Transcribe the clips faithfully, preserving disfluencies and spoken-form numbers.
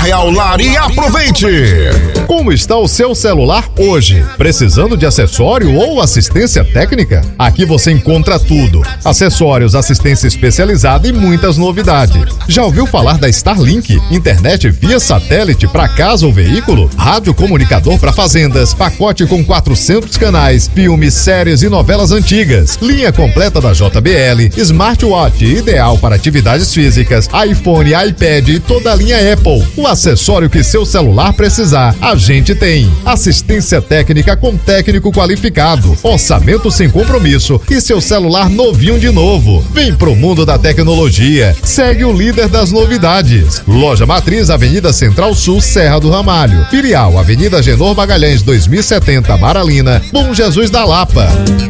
Corre ao lar e aproveite! Como está o seu celular hoje? Precisando de acessório ou assistência técnica? Aqui você encontra tudo: acessórios, assistência especializada e muitas novidades. Já ouviu falar da Starlink? Internet via satélite para casa ou veículo? Rádio comunicador para fazendas, pacote com quatrocentos canais, filmes, séries e novelas antigas, linha completa da J B L, smartwatch ideal para atividades físicas, iPhone, iPad e toda a linha Apple. O acessório que seu celular precisar, a gente tem. Assistência técnica com técnico qualificado, orçamento sem compromisso e seu celular novinho de novo. Vem pro mundo da tecnologia. Segue o líder das novidades. Loja Matriz, Avenida Central Sul, Serra do Ramalho. Filial, Avenida Genor Magalhães, dois mil e setenta, Maralina, Bom Jesus da Lapa.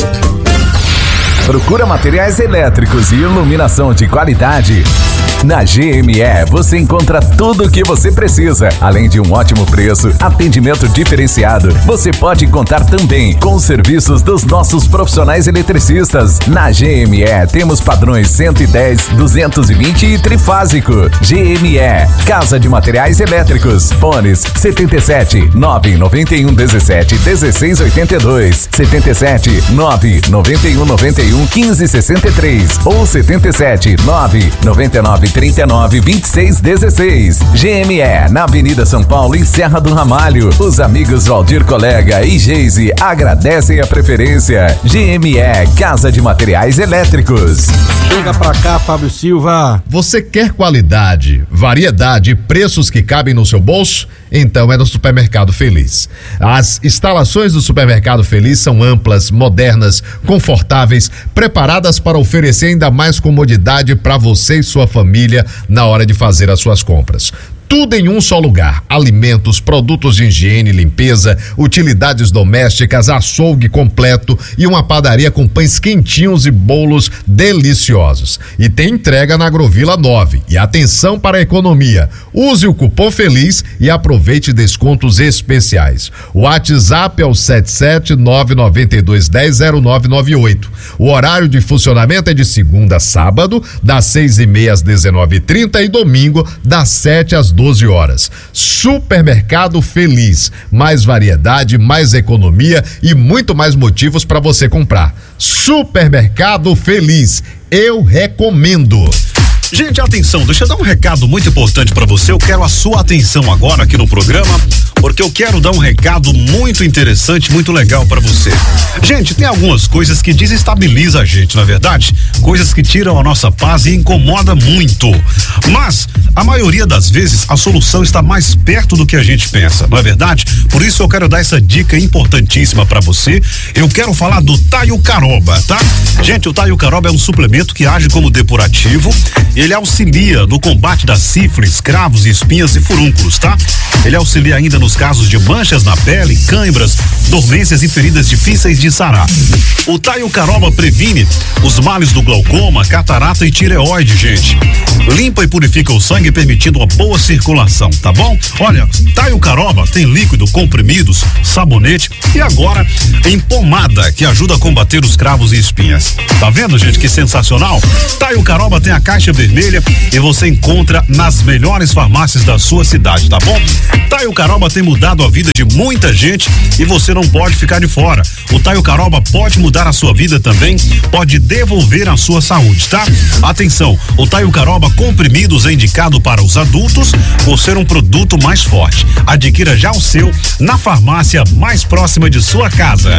Procura materiais elétricos e iluminação de qualidade? Na G M E você encontra tudo o que você precisa. Além de um ótimo preço, atendimento diferenciado, você pode contar também com os serviços dos nossos profissionais eletricistas. Na G M E temos padrões cento e dez, duzentos e vinte e trifásico. G M E, Casa de Materiais Elétricos. Fones setenta e sete, nove nove um, dezessete, dezesseis oitenta e dois, setenta e sete, nove nove um, noventa e um, quinze sessenta e três ou setenta e sete, nove nove nove, trinta e nove, vinte e seis dezesseis. G M E, na Avenida São Paulo, em Serra do Ramalho. Os amigos Valdir Colega e Geise agradecem a preferência. G M E, Casa de Materiais Elétricos. Chega pra cá, Fábio Silva. Você quer qualidade, variedade e preços que cabem no seu bolso? Então é no Supermercado Feliz. As instalações do Supermercado Feliz são amplas, modernas, confortáveis, preparadas para oferecer ainda mais comodidade para você e sua família na hora de fazer as suas compras. Tudo em um só lugar: alimentos, produtos de higiene e limpeza, utilidades domésticas, açougue completo e uma padaria com pães quentinhos e bolos deliciosos. E tem entrega na Agrovila nove. E atenção para a economia: use o cupom FELIZ e aproveite descontos especiais. O WhatsApp é o sete sete nove nove dois um zero zero nove nove oito. O horário de funcionamento é de segunda a sábado, das seis e meia às dezenove e trinta e domingo, das sete às doze horas. Supermercado Feliz. Mais variedade, mais economia e muito mais motivos para você comprar. Supermercado Feliz. Eu recomendo. Gente, atenção, deixa eu dar um recado muito importante pra você. Eu quero a sua atenção agora aqui no programa, porque eu quero dar um recado muito interessante, muito legal pra você. Gente, tem algumas coisas que desestabilizam a gente, não é verdade? Coisas que tiram a nossa paz e incomodam muito. Mas, a maioria das vezes, a solução está mais perto do que a gente pensa, não é verdade? Por isso eu quero dar essa dica importantíssima pra você. Eu quero falar do Taio Caroba, tá? Gente, o Taio Caroba é um suplemento que age como depurativo. Ele auxilia no combate da sífilis, cravos, espinhas e furúnculos, tá? Ele auxilia ainda nos casos de manchas na pele, cãibras, dormências e feridas difíceis de sarar. O Taio Caroba previne os males do glaucoma, catarata e tireoide, gente. Limpa e purifica o sangue, permitindo uma boa circulação, tá bom? Olha, Taio Caroba tem líquido, comprimidos, sabonete e agora em pomada, que ajuda a combater os cravos e espinhas. Tá vendo, gente, que sensacional? Taio Caroba tem a caixa vermelha e você encontra nas melhores farmácias da sua cidade, tá bom? Taio Caroba tem mudado a vida de muita gente e você não pode ficar de fora. O Taio Caroba pode mudar a sua vida também, pode devolver a sua saúde, tá? Atenção, o Taio Caroba comprimidos é indicado para os adultos por ser um produto mais forte. Adquira já o seu na farmácia mais próxima de sua casa.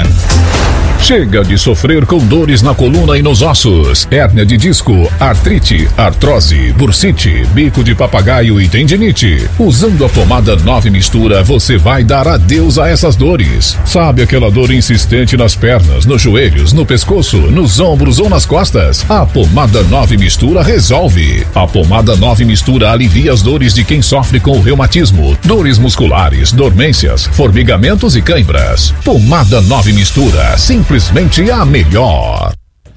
Chega de sofrer com dores na coluna e nos ossos, hérnia de disco, artrite, artrose, bursite, bico de papagaio e tendinite. Usando a pomada nove Mistura, você vai dar adeus a essas dores. Sabe aquela dor insistente nas pernas, nos joelhos, no pescoço, nos ombros ou nas costas? A pomada nove Mistura resolve. A pomada nove Mistura alivia as dores de quem sofre com o reumatismo, dores musculares, dormências, formigamentos e cãibras. Pomada nove Mistura, simplesmente a melhor.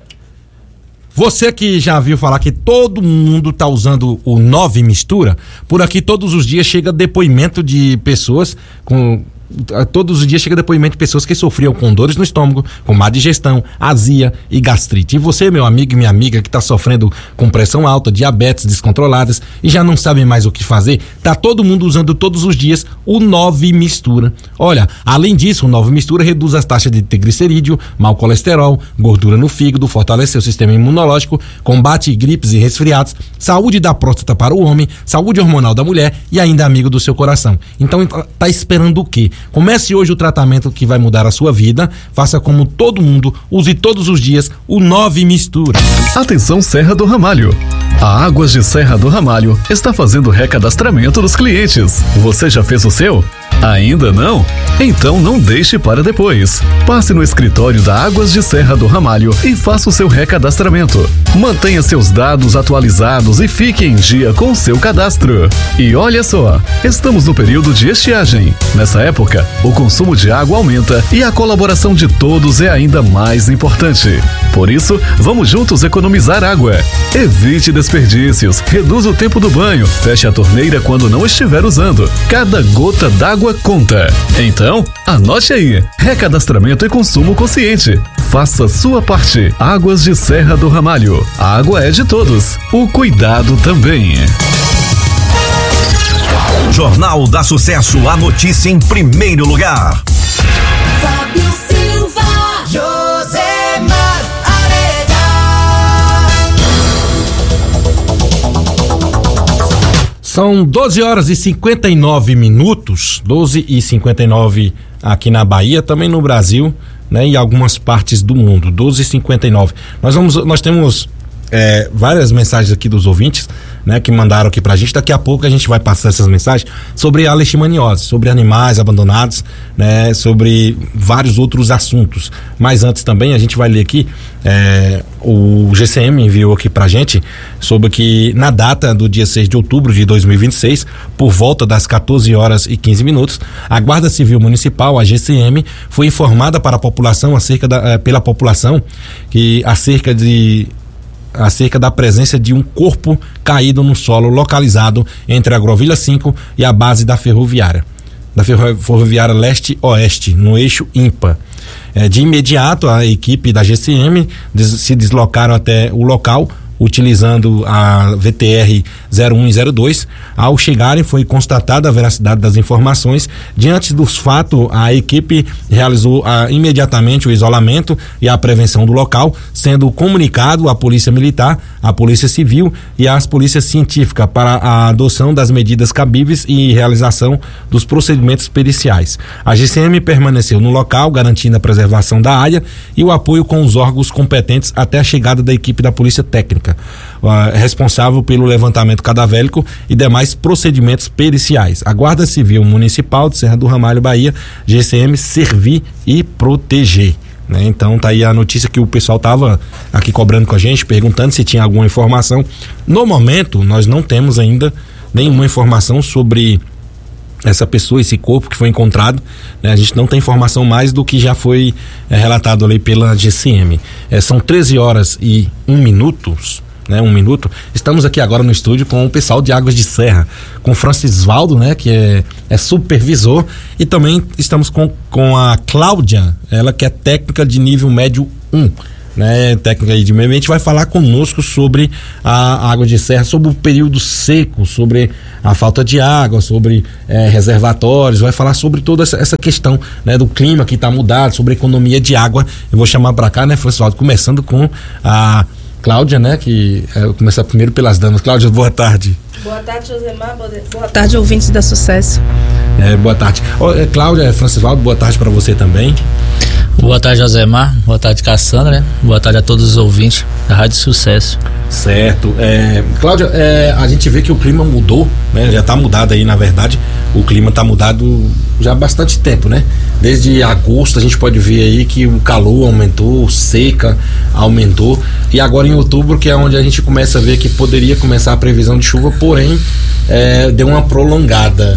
Você que já viu falar que todo mundo tá usando o nove Mistura, por aqui todos os dias chega depoimento de pessoas com todos os dias chega depoimento de pessoas que sofriam com dores no estômago, com má digestão, azia e gastrite. E você, meu amigo e minha amiga, que está sofrendo com pressão alta, diabetes descontroladas e já não sabe mais o que fazer, tá todo mundo usando todos os dias o Nove Mistura. Olha, além disso, o Nove Mistura reduz as taxas de triglicerídeo, mau colesterol, gordura no fígado, fortalece o sistema imunológico, combate gripes e resfriados, saúde da próstata para o homem, saúde hormonal da mulher e ainda amigo do seu coração. Então, tá esperando o quê? Comece hoje o tratamento que vai mudar a sua vida. Faça como todo mundo, use todos os dias o Nove Mistura. Atenção, Serra do Ramalho. A Águas de Serra do Ramalho está fazendo recadastramento dos clientes. Você já fez o seu? Ainda não? Então não deixe para depois. Passe no escritório da Águas de Serra do Ramalho e faça o seu recadastramento. Mantenha seus dados atualizados e fique em dia com o seu cadastro. E olha só, estamos no período de estiagem. Nessa época, o consumo de água aumenta e a colaboração de todos é ainda mais importante. Por isso, vamos juntos economizar água. Evite desperdícios, reduza o tempo do banho, feche a torneira quando não estiver usando. Cada gota d'água conta. Então, anote aí: recadastramento e consumo consciente. Faça sua parte. Águas de Serra do Ramalho. A água é de todos. O cuidado também. Jornal da Sucesso, a notícia em primeiro lugar. Fábio Silva, Josemar Arega. São doze horas e cinquenta e nove minutos, doze e cinquenta e nove aqui na Bahia, também no Brasil, né, e algumas partes do mundo. doze e cinquenta e nove. Nós vamos, nós temos é, várias mensagens aqui dos ouvintes, né, que mandaram aqui pra gente. Daqui a pouco a gente vai passar essas mensagens sobre a leishmaniose, sobre animais abandonados, né, sobre vários outros assuntos. Mas antes também a gente vai ler aqui, é, o G C M enviou aqui pra gente sobre que na data do dia seis de outubro de dois mil e vinte e seis, por volta das quatorze horas e quinze minutos, a Guarda Civil Municipal, a G C M, foi informada para a população acerca da, eh, pela população que acerca de acerca da presença de um corpo caído no solo localizado entre a Agrovilha cinco e a base da ferroviária, da ferroviária leste-oeste, no eixo ímpar. É, de imediato, a equipe da G C M des- se deslocaram até o local, utilizando a V T R zero um e zero dois. Ao chegarem, foi constatada a veracidade das informações. Diante dos fatos, a equipe realizou ah, imediatamente o isolamento e a prevenção do local, sendo comunicado à Polícia Militar, à Polícia Civil e às Polícias Científicas para a adoção das medidas cabíveis e realização dos procedimentos periciais. A G C M permaneceu no local, garantindo a preservação da área e o apoio com os órgãos competentes até a chegada da equipe da Polícia Técnica, Uh, responsável pelo levantamento cadavélico e demais procedimentos periciais. A Guarda Civil Municipal de Serra do Ramalho, Bahia, G C M, servir e proteger. Né? Então tá aí a notícia que o pessoal tava aqui cobrando com a gente, perguntando se tinha alguma informação. No momento, nós não temos ainda nenhuma informação sobre essa pessoa, esse corpo que foi encontrado, né? A gente não tem informação mais do que já foi é, relatado ali pela G C M. É, são treze horas e um minutos, né? Um minuto. Estamos aqui agora no estúdio com o pessoal de Águas de Serra, com o Francisvaldo, né? Que é, é supervisor, e também estamos com, com a Cláudia, ela que é técnica de nível médio um. Né, técnica de meio ambiente, vai falar conosco sobre a água de serra, sobre o período seco, sobre a falta de água, sobre é, reservatórios, vai falar sobre toda essa, essa questão, né, do clima que está mudado, sobre a economia de água. Eu vou chamar para cá, né, Francisco, começando com a Cláudia, né, que é, eu começar primeiro pelas damas. Cláudia, boa tarde. Boa tarde, Josemar. Boa tarde, ouvintes da Sucesso. É, boa tarde. Oh, é, Cláudia, Francisvaldo, boa tarde para você também. Boa tarde, Josemar. Boa tarde, Cassandra. Né? Boa tarde a todos os ouvintes da Rádio Sucesso. Certo. É, Cláudia, é, a gente vê que o clima mudou, né? Já está mudado aí, na verdade. O clima está mudado já há bastante tempo, né? Desde agosto a gente pode ver aí que o calor aumentou, seca aumentou. E agora em outubro, que é onde a gente começa a ver que poderia começar a previsão de chuva, porém é, deu uma prolongada.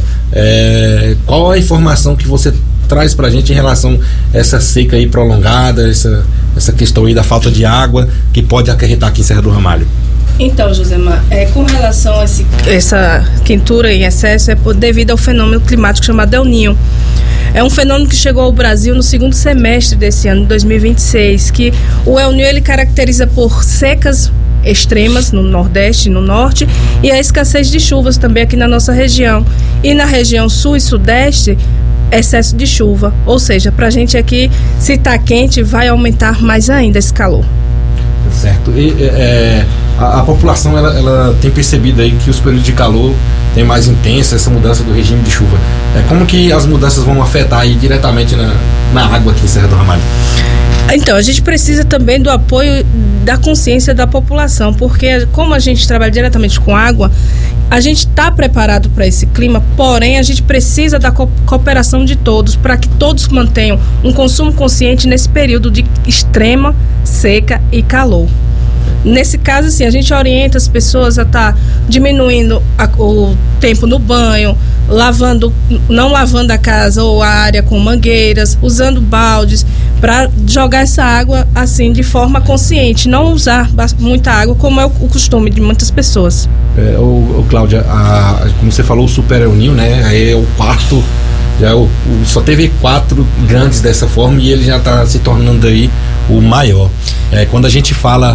É, qual a informação que você traz pra gente em relação a essa seca aí prolongada, essa, essa questão aí da falta de água que pode acarretar aqui em Serra do Ramalho? Então, Josemar, é, com relação a esse, essa quentura em excesso, é por, devido ao fenômeno climático chamado El Niño. É um fenômeno que chegou ao Brasil no segundo semestre desse ano, dois mil e vinte e seis, que o El Niño ele caracteriza por secas extremas no Nordeste e no Norte e a escassez de chuvas também aqui na nossa região. E na região Sul e Sudeste, excesso de chuva. Ou seja, pra gente aqui, se tá quente, vai aumentar mais ainda esse calor. Certo. E é, a, a população ela, ela tem percebido aí que os períodos de calor tem mais intensa essa mudança do regime de chuva. É, como que as mudanças vão afetar aí diretamente na, na água aqui em Serra do Ramalho? Então, a gente precisa também do apoio da consciência da população, porque como a gente trabalha diretamente com água, a gente está preparado para esse clima, porém a gente precisa da co- cooperação de todos, para que todos mantenham um consumo consciente nesse período de extrema seca e calor. Nesse caso, assim, a gente orienta as pessoas a estar tá diminuindo a, o tempo no banho, lavando, não lavando a casa ou a área com mangueiras, usando baldes, para jogar essa água assim de forma consciente, não usar muita água como é o, o costume de muitas pessoas. É, o, o Cláudia, a, como você falou, o Super El Niño, né? Aí é o quarto, já é o, o, só teve quatro grandes dessa forma e ele já está se tornando aí o maior. É, quando a gente fala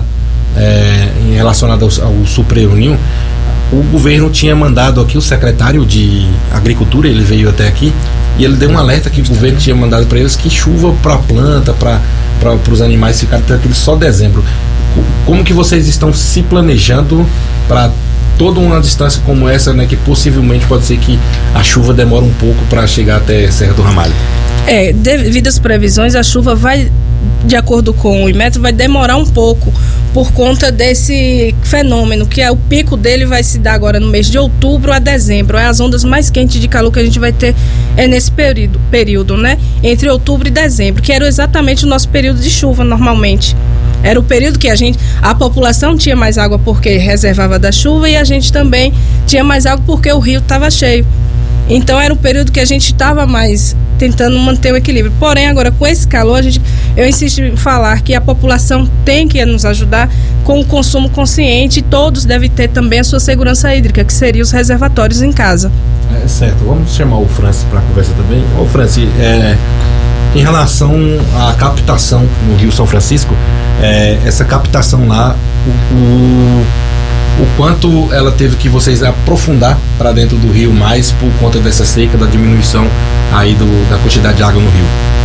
é, em relacionado ao, ao Super El Niño, o governo tinha mandado aqui o secretário de Agricultura, ele veio até aqui e ele deu um alerta que o governo tinha mandado para eles que chuva para a planta, para os animais ficarem tranquilos só dezembro. Como que vocês estão se planejando para toda uma distância como essa, né, que possivelmente pode ser que a chuva demore um pouco para chegar até Serra do Ramalho? É, devido às previsões, a chuva vai, de acordo com o Inmetro, vai demorar um pouco por conta desse fenômeno, que é o pico dele vai se dar agora no mês de outubro a dezembro. É as ondas mais quentes de calor que a gente vai ter é nesse período, período, né? Entre outubro e dezembro, que era exatamente o nosso período de chuva normalmente. Era o período que a gente, a população tinha mais água porque reservava da chuva e a gente também tinha mais água porque o rio estava cheio. Então era um período que a gente estava mais tentando manter o equilíbrio. Porém, agora com esse calor, a gente, eu insisto em falar que a população tem que nos ajudar com o consumo consciente e todos devem ter também a sua segurança hídrica, que seria os reservatórios em casa. É, certo, vamos chamar o Francis para conversa também. Ô Francis, é, em relação à captação no Rio São Francisco, é, essa captação lá, o, o o quanto ela teve que vocês aprofundar para dentro do rio mais por conta dessa seca, da diminuição aí do, da quantidade de água no rio?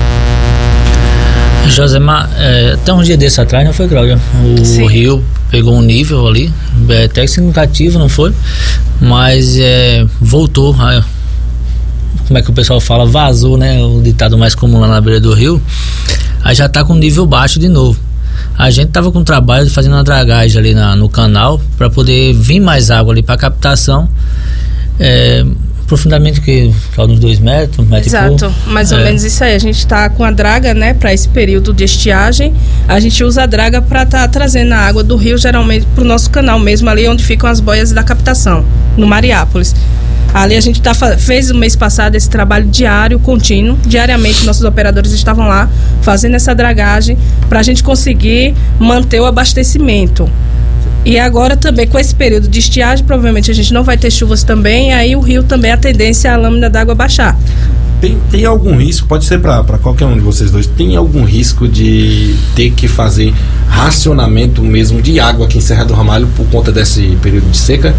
Josemar, é, até um dia desse atrás, não foi, Cláudia? O Sim. rio pegou um nível ali, é, até significativo, não foi? Mas é, voltou, aí, como é que o pessoal fala? Vazou, né? O ditado mais comum lá na beira do rio. Aí já tá com nível baixo de novo. A gente tava com trabalho de fazendo uma dragagem ali na, no canal para poder vir mais água ali para captação, é, profundamente que uns dois metros, um metro Exato, e pouco. mais ou é. menos isso aí. A gente tá com a draga, né, para esse período de estiagem. A gente usa a draga para tá trazendo a água do rio geralmente pro nosso canal mesmo, ali onde ficam as boias da captação, no Mariápolis. Ali a gente tá, fez o mês passado esse trabalho diário, contínuo. Diariamente nossos operadores estavam lá fazendo essa dragagem para a gente conseguir manter o abastecimento. E agora também com esse período de estiagem, provavelmente a gente não vai ter chuvas também, e aí o rio também a tendência é a lâmina d'água baixar. Tem, tem algum risco, pode ser para qualquer um de vocês dois, tem algum risco de ter que fazer racionamento mesmo de água aqui em Serra do Ramalho por conta desse período de seca?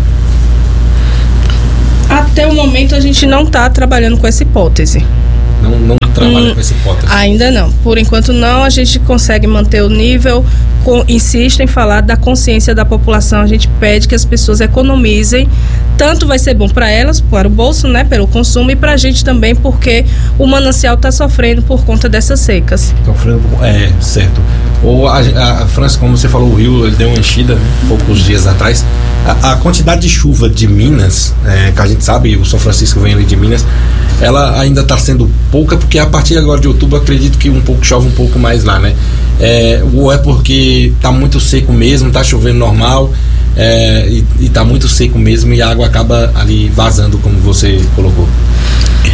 Até o momento a gente não está trabalhando com essa hipótese. Não, não trabalha hum, com essa hipótese? Ainda não. Por enquanto não, a gente consegue manter o nível, com, insisto em falar da consciência da população, a gente pede que as pessoas economizem, tanto vai ser bom para elas, para o bolso, né, pelo consumo, e para a gente também, porque o manancial está sofrendo por conta dessas secas. Sofrendo, é, certo. Ou a, a, a França, como você falou, o rio ele deu uma enchida, né, poucos dias atrás. A, a quantidade de chuva de Minas, é, que a gente sabe, o São Francisco vem ali de Minas, ela ainda está sendo pouca, porque a partir agora de outubro, acredito que um pouco chove um pouco mais lá, né? É, ou é porque está muito seco mesmo, está chovendo normal, é, e, está muito seco mesmo e a água acaba ali vazando, como você colocou?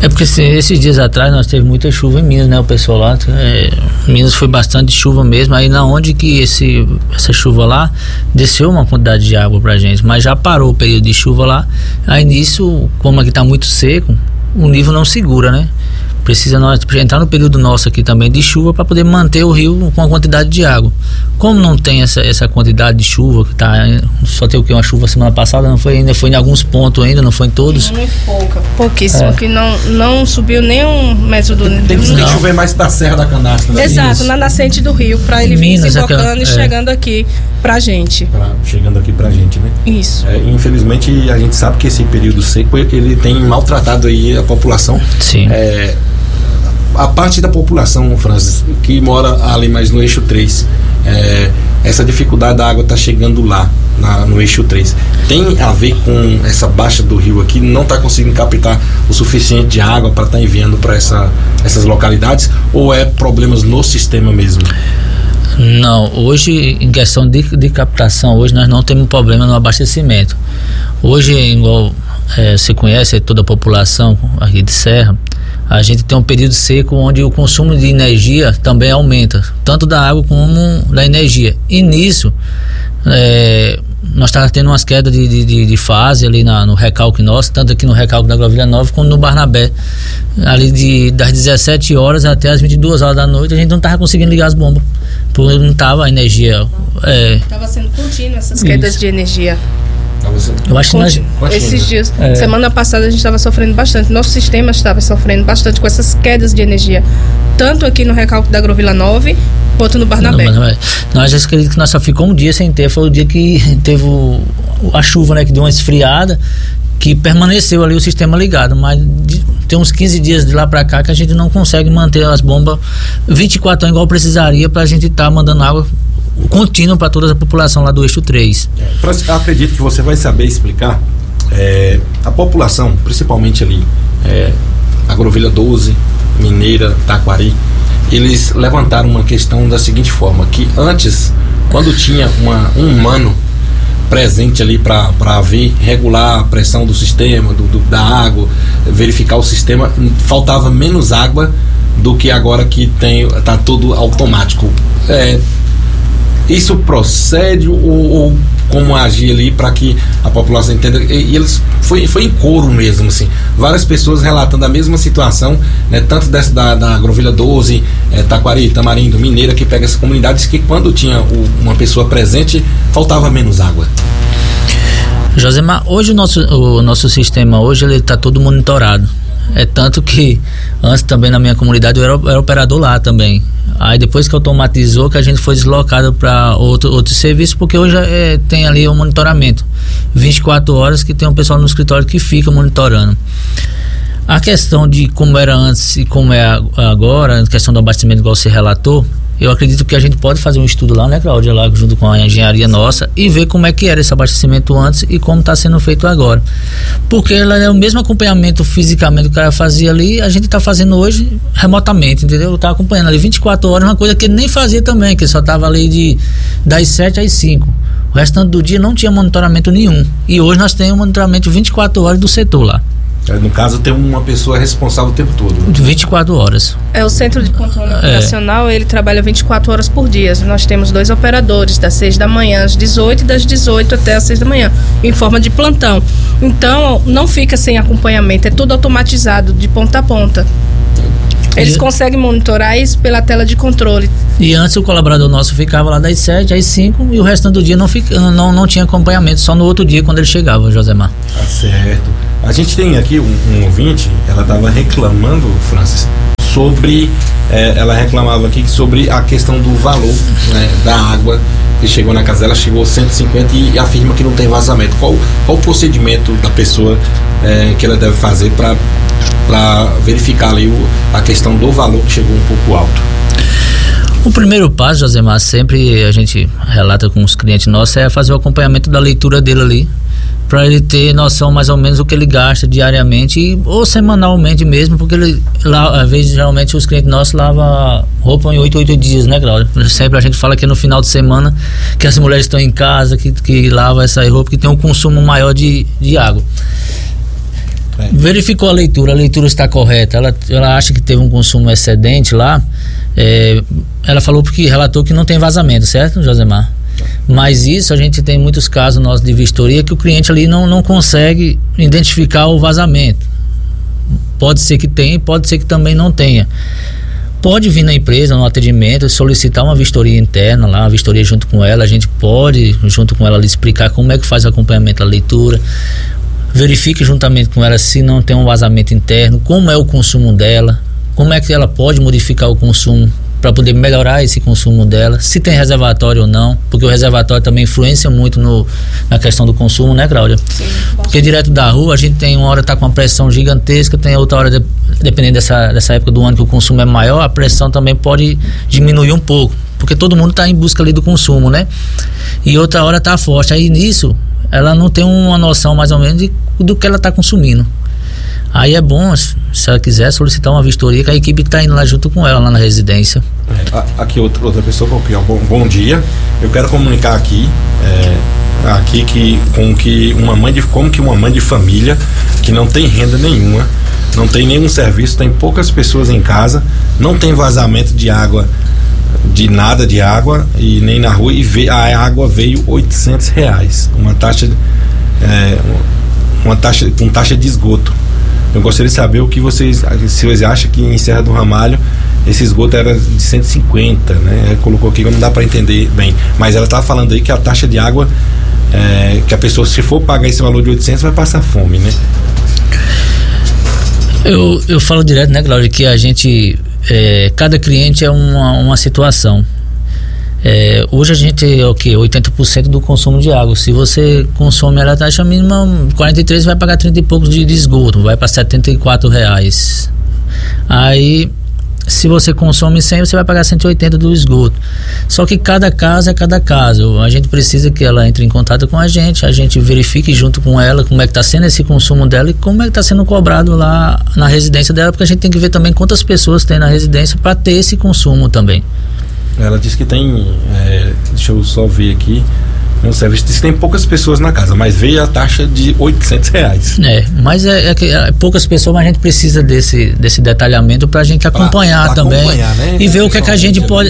É porque se, esses dias atrás nós teve muita chuva em Minas, né? O pessoal lá, é, Minas foi bastante chuva mesmo, aí na onde que esse, essa chuva lá desceu uma quantidade de água pra gente, mas já parou o período de chuva lá, aí nisso, como aqui tá muito seco, o nível não segura, né? Precisa nós entrar no período nosso aqui também de chuva para poder manter o rio com a quantidade de água. Como não tem essa, essa quantidade de chuva, que tá, só tem o que? Uma chuva semana passada, não foi ainda, foi em alguns pontos ainda, não foi em todos. Muito pouca, pouquíssimo, É. que não, não subiu nem um metro do nível. Tem que, tem que chover mais pra Serra da Canastra. Né? Exato, Isso. na nascente do rio, para ele vir Minas, desembocando aquela- e é. chegando aqui pra gente. Pra- chegando aqui pra gente, né? Isso. É, infelizmente a gente sabe que esse período seco ele tem maltratado aí a população. Sim. É, a parte da população, Francis, que mora ali mais no eixo três, é, essa dificuldade da água tá chegando lá na- no eixo três, tem a ver com essa baixa do rio aqui, não tá conseguindo captar o suficiente de água para estar enviando para essa, essas localidades, ou é problemas no sistema mesmo? Não, hoje em questão de, de captação, hoje nós não temos problema no abastecimento. Hoje, igual é, você conhece toda a população aqui de Serra, a gente tem um período seco onde o consumo de energia também aumenta, tanto da água como da energia. E nisso, é, nós estamos tendo umas quedas de, de, de, de fase ali na, no recalque nosso, tanto aqui no recalque da Agrovilha Nova como no Barnabé. Ali de, das dezessete horas até as vinte e duas horas da noite, a gente não estava conseguindo ligar as bombas, porque não estava a energia. É, Tava sendo contínuo essas quedas Isso. de energia. eu acho que nós, Contínuo. Esses dias, É. semana passada a gente estava sofrendo bastante, nosso sistema estava sofrendo bastante com essas quedas de energia, tanto aqui no recalque da Agrovila nove quanto no Barnabé. Não, mas, nós acredito que nós só ficou um dia sem ter, foi o dia que teve o, a chuva, né, que deu uma esfriada, que permaneceu ali o sistema ligado, mas de, tem uns quinze dias de lá pra cá que a gente não consegue manter as bombas vinte e quatro horas igual precisaria pra gente estar tá mandando água contínua para toda a população lá do eixo três. Francis, eu acredito que você vai saber explicar é, a população, principalmente ali, é, Agrovilha doze, Mineira, Taquari, eles levantaram uma questão da seguinte forma, que antes, quando tinha uma, um humano presente ali para ver, regular a pressão do sistema, do, do, da água, verificar o sistema, faltava menos água do que agora que tem, tá tudo automático. É, isso procede ou, ou como agir ali para que a população entenda? E, e eles foi, foi em coro mesmo, assim, várias pessoas relatando a mesma situação, né, tanto dessa da, da Agrovilha doze, é, Taquari, Tamarindo, Mineira, que pega essas comunidades, que quando tinha o, uma pessoa presente faltava menos água. Josemar, hoje o nosso, o nosso sistema hoje ele está todo monitorado. É tanto que antes também na minha comunidade eu era, era operador lá também. Aí depois que automatizou que a gente foi deslocado para outro, outro serviço, porque hoje é, tem ali o monitoramento. vinte e quatro horas que tem um pessoal no escritório que fica monitorando. A questão de como era antes e como é agora, a questão do abastecimento igual você relatou, eu acredito que a gente pode fazer um estudo lá, né, Cláudia, lá junto com a engenharia nossa e ver como é que era esse abastecimento antes e como está sendo feito agora. Porque ela é o mesmo acompanhamento fisicamente que o cara fazia ali, a gente está fazendo hoje remotamente, entendeu? Tá acompanhando ali vinte e quatro horas, uma coisa que ele nem fazia também, que ele só estava ali de das sete às cinco. O restante do dia não tinha monitoramento nenhum. E hoje nós temos um monitoramento vinte e quatro horas do setor lá. No caso, tem uma pessoa responsável o tempo todo. vinte e quatro horas. É, o Centro de Controle Operacional, ele trabalha vinte e quatro horas por dia. Nós temos dois operadores, das seis da manhã às dezoito e das dezoito até às seis da manhã, em forma de plantão. Então, não fica sem acompanhamento, é tudo automatizado, de ponta a ponta. Eles E- conseguem monitorar isso pela tela de controle. E antes o colaborador nosso ficava lá das sete às cinco e o restante do dia não, fica, não, não tinha acompanhamento, só no outro dia quando ele chegava, Josemar. Tá certo. A gente tem aqui um, um ouvinte, ela estava reclamando, Francis, sobre, eh, ela reclamava aqui sobre a questão do valor, né, da água que chegou na casa dela, chegou cento e cinquenta e afirma que não tem vazamento. Qual, qual o procedimento da pessoa eh, que ela deve fazer para para verificar ali o, a questão do valor que chegou um pouco alto? O primeiro passo, Josemar, sempre a gente relata com os clientes nossos, é fazer o acompanhamento da leitura dele ali, para ele ter noção mais ou menos do que ele gasta diariamente e, ou semanalmente mesmo, porque ele, lá, às vezes, geralmente os clientes nossos lavam roupa em oito, oito dias, né, Cláudio? Sempre a gente fala que é no final de semana que as mulheres estão em casa, que, que lavam essa roupa, que tem um consumo maior de, de água. É. Verificou a leitura, a leitura está correta, ela, ela acha que teve um consumo excedente lá, é, ela falou porque relatou que não tem vazamento, certo, Josemar? Mas isso a gente tem muitos casos nossos de vistoria que o cliente ali não, não consegue identificar o vazamento. Pode ser que tenha, pode ser que também não tenha. Pode vir na empresa, no atendimento, solicitar uma vistoria interna lá, uma vistoria junto com ela. A gente pode, junto com ela, lhe explicar como é que faz o acompanhamento da leitura. Verifique juntamente com ela se não tem um vazamento interno, como é o consumo dela, como é que ela pode modificar o consumo para poder melhorar esse consumo dela, se tem reservatório ou não, porque o reservatório também influencia muito no, na questão do consumo, né, Cláudia? Sim. Porque direto da rua a gente tem uma hora tá com uma pressão gigantesca, tem outra hora, de, dependendo dessa, dessa época do ano que o consumo é maior, a pressão também pode diminuir um pouco, porque todo mundo está em busca ali do consumo, né? E outra hora tá forte, aí nisso ela não tem uma noção mais ou menos de, do que ela está consumindo. Aí é bom, se ela quiser, solicitar uma vistoria, que a equipe está indo lá junto com ela, lá na residência. É, aqui outra, outra pessoa, bom, bom dia. Eu quero comunicar aqui, é, aqui que, com que uma mãe de, como que uma mãe de família que não tem renda nenhuma, não tem nenhum serviço, tem poucas pessoas em casa, não tem vazamento de água, de nada de água e nem na rua, e veio, a água veio oitocentos reais, uma taxa, é, uma taxa com taxa de esgoto. Eu gostaria de saber o que vocês, se vocês acham que em Serra do Ramalho esse esgoto era de cento e cinquenta, né? Ela colocou aqui, não dá para entender bem, mas ela estava falando aí que a taxa de água, é, que a pessoa, se for pagar esse valor de oitocentos, vai passar fome, né? Eu, eu falo direto, né, Cláudio, que a gente, é, cada cliente é uma, uma situação. É, hoje a gente é o que? oitenta por cento do consumo de água. Se você consome a taxa mínima, quarenta e três vai pagar trinta e poucos de, de esgoto, vai para setenta e quatro reais. Aí, se você consome cem, você vai pagar cento e oitenta do esgoto. Só que cada caso é cada caso. A gente precisa que ela entre em contato com a gente, a gente verifique junto com ela como é que está sendo esse consumo dela e como é que está sendo cobrado lá na residência dela, porque a gente tem que ver também quantas pessoas tem na residência para ter esse consumo também. Ela disse que tem, é, deixa eu só ver aqui, no serviço diz que tem poucas pessoas na casa, mas veio a taxa de oitocentos reais. É, mas é, é, que, é poucas pessoas, mas a gente precisa desse, desse detalhamento pra gente acompanhar pra, pra também, acompanhar, né? E ver o que é que a gente pode...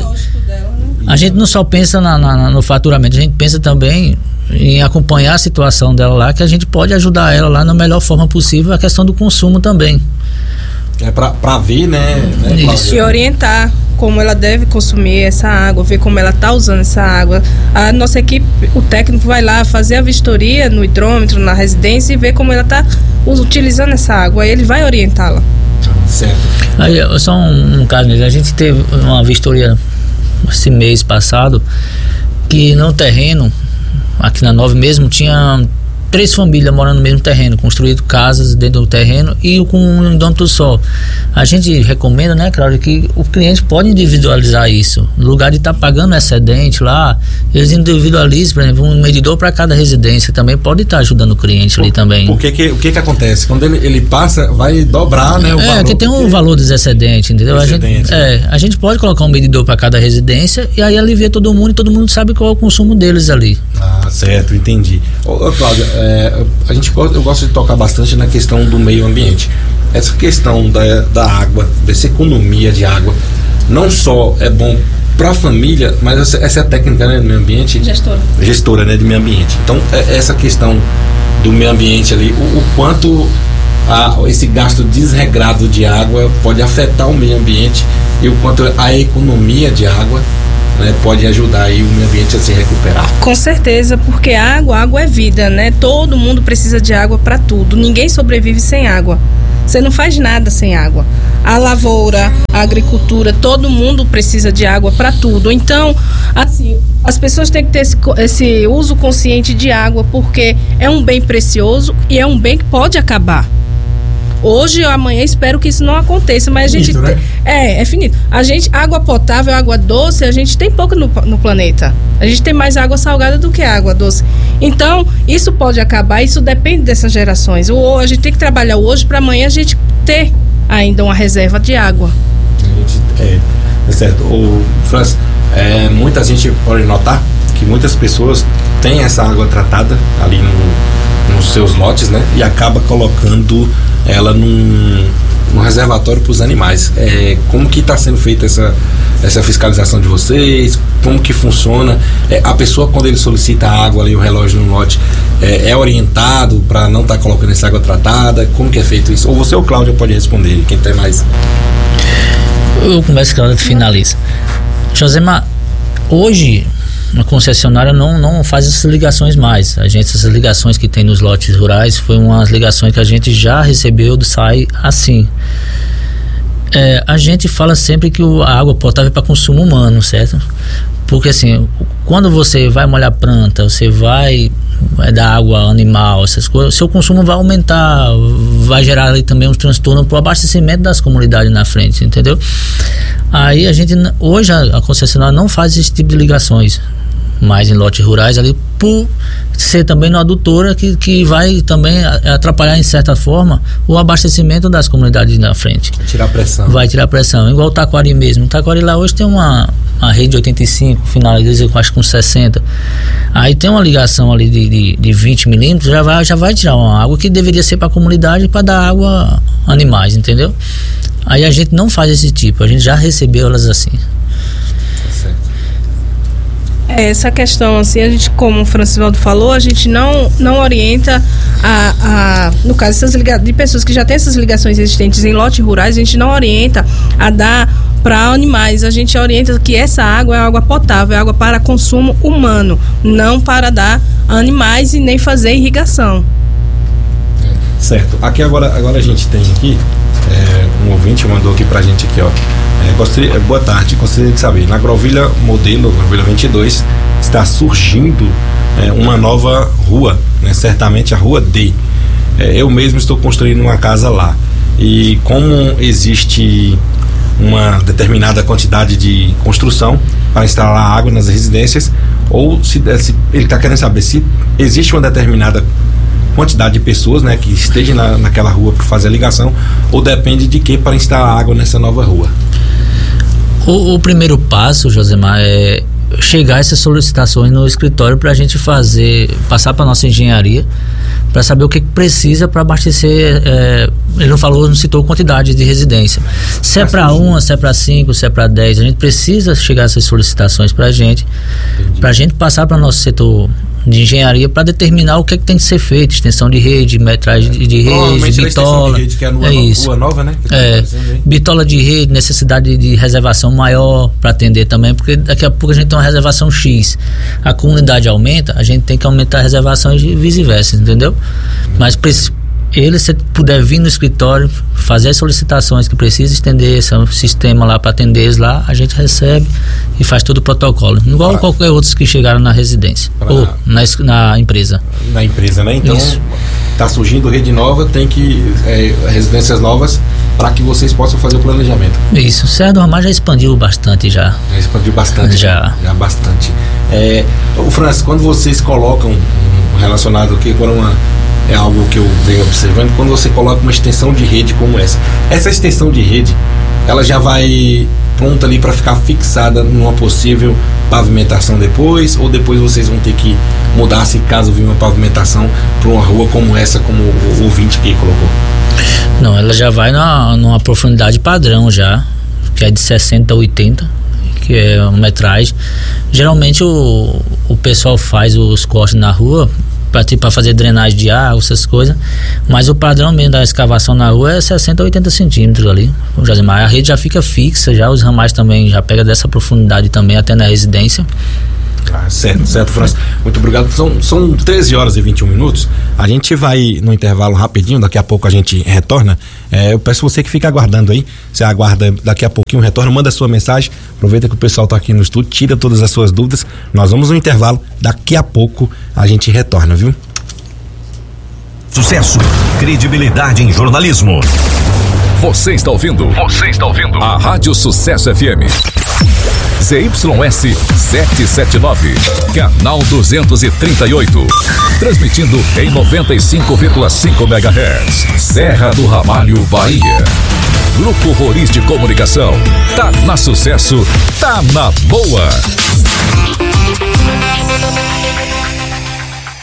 A gente não só pensa na, na, no faturamento, a gente pensa também em acompanhar a situação dela lá, que a gente pode ajudar ela lá na melhor forma possível, a questão do consumo também. É pra, pra ver, né? né Isso, e orientar como ela deve consumir essa água, ver como ela está usando essa água. A nossa equipe, o técnico vai lá fazer a vistoria no hidrômetro, na residência, e ver como ela está utilizando essa água. Aí ele vai orientá-la. Certo. Aí, só um, um caso, a gente teve uma vistoria esse mês passado, que no terreno, aqui na Nove mesmo, tinha três famílias morando no mesmo terreno, construído casas dentro do terreno e com um indômetro só. A gente recomenda, né, Cláudio, que o cliente pode individualizar isso. No lugar de estar tá pagando excedente lá, eles individualizam, por exemplo, um medidor para cada residência. Também pode estar tá ajudando o cliente por, ali também. Porque que, o que que acontece? Quando ele, ele passa, vai dobrar, né, o é, valor. É, que tem um valor dos excedentes, entendeu? Excedente, a, gente, né? é, a gente pode colocar um medidor para cada residência e aí alivia todo mundo e todo mundo sabe qual é o consumo deles ali. Ah, certo, entendi. Ô, ô Cláudia, é, a gente, eu gosto de tocar bastante na questão do meio ambiente. Essa questão da, da água, dessa economia de água, não só é bom para a família, mas essa, essa é a técnica, né, do meio ambiente. Gestora. Gestora, né, de meio ambiente. Então, é, essa questão do meio ambiente ali, o, o quanto a, esse gasto desregrado de água pode afetar o meio ambiente e o quanto a economia de água, né, pode ajudar aí o meio ambiente a se recuperar. Com certeza, porque água, água é vida, né? Todo mundo precisa de água para tudo. Ninguém sobrevive sem água. Você não faz nada sem água. A lavoura, a agricultura, todo mundo precisa de água para tudo. Então, assim, as pessoas têm que ter esse, esse uso consciente de água, porque é um bem precioso e é um bem que pode acabar. Hoje ou amanhã espero que isso não aconteça, mas a gente finito, né? é, é finito. A gente, água potável, água doce, a gente tem pouco no, no planeta. A gente tem mais água salgada do que água doce. Então, isso pode acabar, isso depende dessas gerações. O, a gente tem que trabalhar hoje para amanhã a gente ter ainda uma reserva de água. É, é certo. O Franz, é, muita gente pode notar que muitas pessoas têm essa água tratada ali no, nos seus lotes, né? E acaba colocando ela num, num reservatório para os animais. É, como que está sendo feita essa, essa fiscalização de vocês? Como que funciona? É, a pessoa, quando ele solicita água ali, o relógio no lote, é, é orientado para não estar tá colocando essa água tratada? Como que é feito isso? Ou você ou o Cláudio pode responder, quem tem mais? Eu começo, Cláudio, finaliza. Josemar, hoje a concessionária não, não faz essas ligações mais. A gente, essas ligações que tem nos lotes rurais, foi umas ligações que a gente já recebeu do S A I assim. É, a gente fala sempre que o, a água potável é para consumo humano, certo? Porque assim, quando você vai molhar planta, você vai, vai dar água animal, essas coisas, seu consumo vai aumentar, vai gerar ali também um transtorno para o abastecimento das comunidades na frente, entendeu? Aí a gente, hoje a, a concessionária não faz esse tipo de ligações mais em lotes rurais ali, por ser também uma adutora que, que vai também atrapalhar em certa forma o abastecimento das comunidades na frente. Vai tirar pressão. Vai tirar pressão, igual o Taquari mesmo. O Taquari lá hoje tem uma, uma rede de oitenta e cinco, finaliza eu acho com sessenta. Aí tem uma ligação ali de, de, de vinte milímetros, já vai, já vai tirar uma água que deveria ser para a comunidade para dar água a animais, entendeu? Aí a gente não faz esse tipo, a gente já recebeu elas assim. É, essa questão, assim, a gente, como o Francivaldo falou, a gente não, não orienta a, a, no caso essas liga- de pessoas que já têm essas ligações existentes em lotes rurais, a gente não orienta a dar para animais, a gente orienta que essa água é água potável, é água para consumo humano, não para dar a animais e nem fazer irrigação. Certo. Aqui agora, agora a gente tem aqui é, um ouvinte mandou aqui pra gente aqui, ó. É, gostaria, boa tarde, gostaria de saber, na Agrovilha modelo, Agrovilha vinte e dois, está surgindo é, uma nova rua, né, certamente a Rua D. É, eu mesmo estou construindo uma casa lá. E como existe uma determinada quantidade de construção para instalar água nas residências, ou se, se ele está querendo saber se existe uma determinada quantidade de pessoas, né, que estejam na, naquela rua para fazer a ligação, ou depende de que para instalar água nessa nova rua? O, o primeiro passo, Josemar, é chegar essas solicitações no escritório para a gente fazer, passar para nossa engenharia, para saber o que precisa para abastecer. É, ele não falou, não citou quantidade de residência. Se é para uma, se é para cinco, se é para dez, a gente precisa chegar essas solicitações para a gente, para a gente passar para o nosso setor de engenharia para determinar o que, é que tem que ser feito, extensão de rede, metragem de, de rede, bitola, de rede, que é, é isso, rua nova, né? É, bitola de rede, necessidade de, de reservação maior para atender também, porque daqui a pouco a gente tem uma reservação X, a comunidade aumenta, a gente tem que aumentar a reservação e vice-versa, entendeu? Mas ele, se puder vir no escritório, fazer as solicitações que precisa, estender esse sistema lá para atender eles lá, a gente recebe e faz todo o protocolo, igual pra, qualquer outros que chegaram na residência pra, ou na, na empresa. Na empresa, né? Então, está surgindo rede nova, tem que é, residências novas para que vocês possam fazer o planejamento. Isso, o Serra do Ramalho já expandiu bastante já. Já expandiu bastante. Já. Já bastante. É, o Francis, quando vocês colocam relacionado aqui com uma é algo que eu venho observando, quando você coloca uma extensão de rede como essa, essa extensão de rede, ela já vai pronta ali para ficar fixada numa possível pavimentação depois, ou depois vocês vão ter que mudar se caso vir uma pavimentação para uma rua como essa, como o ouvinte que colocou? Não, ela já vai na, numa profundidade padrão já, que é de sessenta a oitenta, que é uma metragem. Geralmente o, o pessoal faz os cortes na rua para fazer drenagem de água, essas coisas, mas o padrão mesmo da escavação na rua é sessenta a oitenta centímetros ali, a rede já fica fixa, já os ramais também já pega dessa profundidade também até na residência. Ah, certo, certo, Francis. Muito obrigado. São, são treze horas e vinte e um minutos. A gente vai no intervalo rapidinho, daqui a pouco a gente retorna. É, eu peço você que fique aguardando aí. Você aguarda daqui a pouquinho, retorna, manda a sua mensagem. Aproveita que o pessoal está aqui no estúdio, tira todas as suas dúvidas. Nós vamos no intervalo, daqui a pouco a gente retorna, viu? Sucesso, credibilidade em jornalismo. Você está ouvindo? Você está ouvindo? A Rádio Sucesso F M. Z Y S setecentos e setenta e nove, canal duzentos e trinta e oito, transmitindo em noventa e cinco vírgula cinco megahertz, Serra do Ramalho, Bahia. Grupo Roriz de Comunicação, tá na Sucesso, tá na boa.